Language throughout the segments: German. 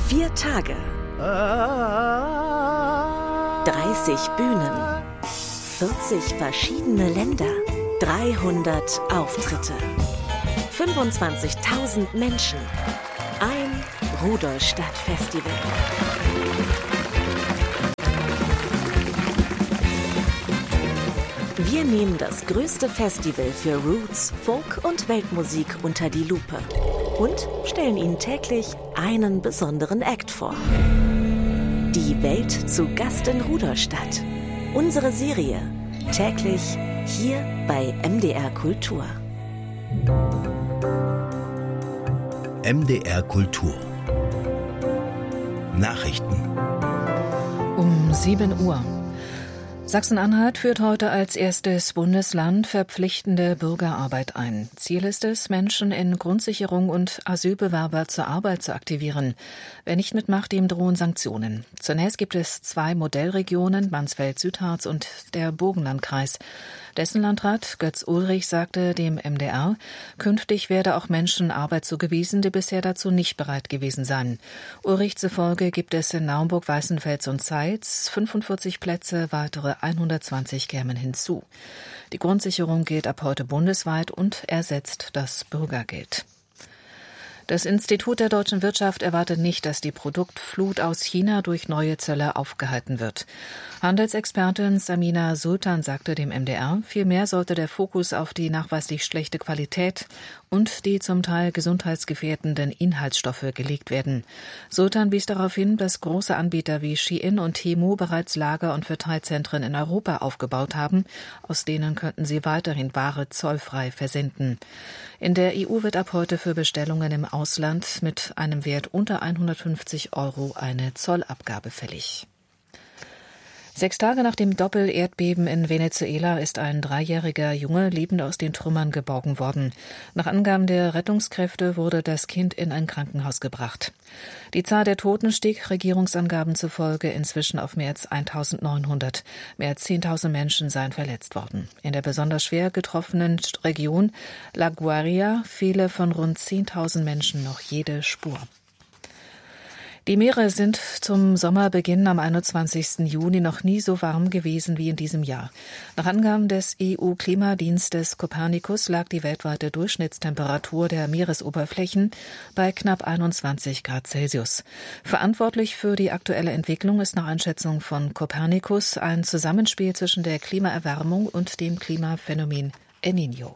4 Tage, 30 Bühnen, 40 verschiedene Länder, 300 Auftritte, 25.000 Menschen, ein Rudolstadt-Festival. Wir nehmen das größte Festival für Roots, Folk und Weltmusik unter die Lupe und stellen Ihnen täglich einen besonderen Act vor. Die Welt zu Gast in Rudolstadt. Unsere Serie täglich hier bei MDR Kultur. MDR Kultur. Nachrichten. Um 7 Uhr. Sachsen-Anhalt führt heute als erstes Bundesland verpflichtende Bürgerarbeit ein. Ziel ist es, Menschen in Grundsicherung und Asylbewerber zur Arbeit zu aktivieren. Wer nicht mitmacht, dem drohen Sanktionen. Zunächst gibt es 2 Modellregionen, Mansfeld-Südharz und der Burgenlandkreis. Dessen Landrat Götz Ulrich sagte dem MDR, künftig werde auch Menschen Arbeit zugewiesen, die bisher dazu nicht bereit gewesen seien. Ulrich zufolge gibt es in Naumburg, Weißenfels und Zeitz 45 Plätze, weitere 120 kämen hinzu. Die Grundsicherung gilt ab heute bundesweit und ersetzt das Bürgergeld. Das Institut der deutschen Wirtschaft erwartet nicht, dass die Produktflut aus China durch neue Zölle aufgehalten wird. Handelsexpertin Samina Sultan sagte dem MDR, vielmehr sollte der Fokus auf die nachweislich schlechte Qualität und die zum Teil gesundheitsgefährdenden Inhaltsstoffe gelegt werden. Sultan wies darauf hin, dass große Anbieter wie Shein und Temu bereits Lager- und Verteilzentren in Europa aufgebaut haben. Aus denen könnten sie weiterhin Ware zollfrei versenden. In der EU wird ab heute für Bestellungen im Ausland mit einem Wert unter 150 € eine Zollabgabe fällig. 6 Tage nach dem Doppel-Erdbeben in Venezuela ist ein 3-jähriger Junge lebend aus den Trümmern geborgen worden. Nach Angaben der Rettungskräfte wurde das Kind in ein Krankenhaus gebracht. Die Zahl der Toten stieg Regierungsangaben zufolge inzwischen auf mehr als 1.900. Mehr als 10.000 Menschen seien verletzt worden. In der besonders schwer getroffenen Region La Guaira fehle von rund 10.000 Menschen noch jede Spur. Die Meere sind zum Sommerbeginn am 21. Juni noch nie so warm gewesen wie in diesem Jahr. Nach Angaben des EU-Klimadienstes Copernicus lag die weltweite Durchschnittstemperatur der Meeresoberflächen bei knapp 21 Grad Celsius. Verantwortlich für die aktuelle Entwicklung ist nach Einschätzung von Copernicus ein Zusammenspiel zwischen der Klimaerwärmung und dem Klimaphänomen El Niño.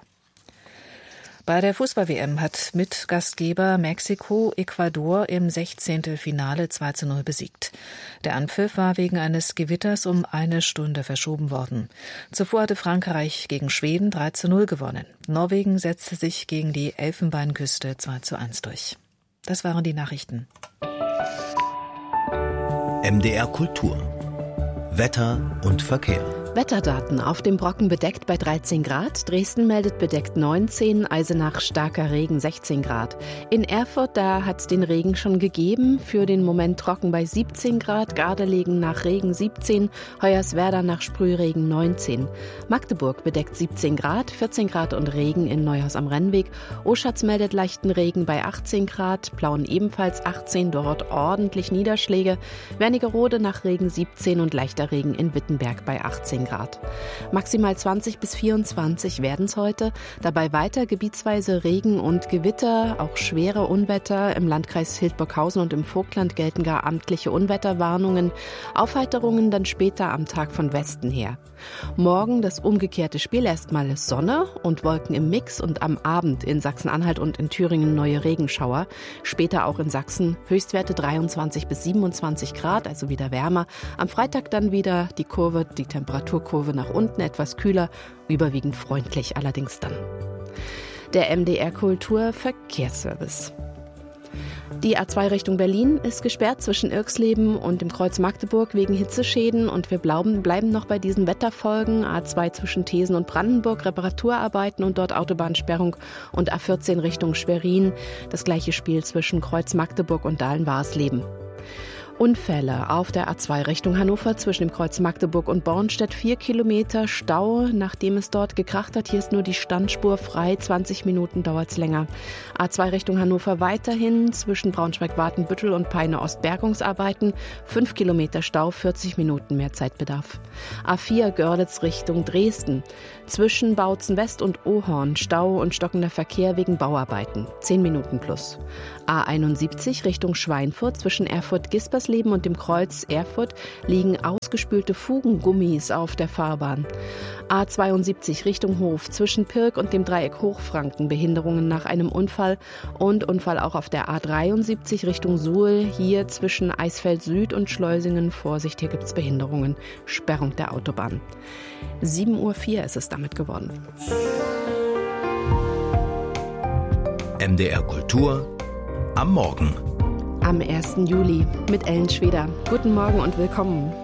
Bei der Fußball-WM hat Mitgastgeber Mexiko Ecuador im 16. Finale 2:0 besiegt. Der Anpfiff war wegen eines Gewitters um 1 Stunde verschoben worden. Zuvor hatte Frankreich gegen Schweden 3:0 gewonnen. Norwegen setzte sich gegen die Elfenbeinküste 2:1 durch. Das waren die Nachrichten. MDR Kultur. Wetter und Verkehr. Wetterdaten: auf dem Brocken bedeckt bei 13 Grad, Dresden meldet bedeckt 19, Eisenach starker Regen 16 Grad. In Erfurt, da hat es den Regen schon gegeben, für den Moment trocken bei 17 Grad, Gardelegen nach Regen 17, Hoyerswerda nach Sprühregen 19. Magdeburg bedeckt 17 Grad, 14 Grad und Regen in Neuhaus am Rennweg. Oschatz meldet leichten Regen bei 18 Grad, Plauen ebenfalls 18, dort ordentlich Niederschläge. Wernigerode nach Regen 17 und leichter Regen in Wittenberg bei 18 Grad. Maximal 20 bis 24 werden es heute. Dabei weiter gebietsweise Regen und Gewitter, auch schwere Unwetter. Im Landkreis Hildburghausen und im Vogtland gelten gar amtliche Unwetterwarnungen. Aufheiterungen dann später am Tag von Westen her. Morgen das umgekehrte Spiel: erstmal Sonne und Wolken im Mix und am Abend in Sachsen-Anhalt und in Thüringen neue Regenschauer. Später auch in Sachsen Höchstwerte 23 bis 27 Grad, also wieder wärmer. Am Freitag dann wieder die Temperaturkurve nach unten, etwas kühler, überwiegend freundlich allerdings dann. Der MDR Kultur Verkehrsservice. Die A2 Richtung Berlin ist gesperrt zwischen Irxleben und dem Kreuz Magdeburg wegen Hitzeschäden und wir bleiben noch bei diesen Wetterfolgen. A2 zwischen Thesen und Brandenburg, Reparaturarbeiten und dort Autobahnsperrung und A14 Richtung Schwerin. Das gleiche Spiel zwischen Kreuz Magdeburg und Dahlen-Warsleben. Unfälle auf der A2 Richtung Hannover zwischen dem Kreuz Magdeburg und Bornstedt. 4 Kilometer Stau, nachdem es dort gekracht hat. Hier ist nur die Standspur frei. 20 Minuten dauert es länger. A2 Richtung Hannover weiterhin zwischen Braunschweig-Watenbüttel und Peine-Ost Bergungsarbeiten. 5 Kilometer Stau, 40 Minuten mehr Zeitbedarf. A4 Görlitz Richtung Dresden. Zwischen Bautzen West und Ohorn Stau und stockender Verkehr wegen Bauarbeiten. 10 Minuten plus. A71 Richtung Schweinfurt zwischen Erfurt-Gispersleben und dem Kreuz Erfurt liegen ausgespülte Fugengummis auf der Fahrbahn. A72 Richtung Hof zwischen Pirk und dem Dreieck Hochfranken Behinderungen nach einem Unfall und Unfall auch auf der A73 Richtung Suhl, hier zwischen Eisfeld Süd und Schleusingen. Vorsicht, hier gibt es Behinderungen. Sperrung der Autobahn. 7:04 Uhr ist es damit geworden. MDR Kultur am Morgen. Am 1. Juli mit Ellen Schweder. Guten Morgen und willkommen.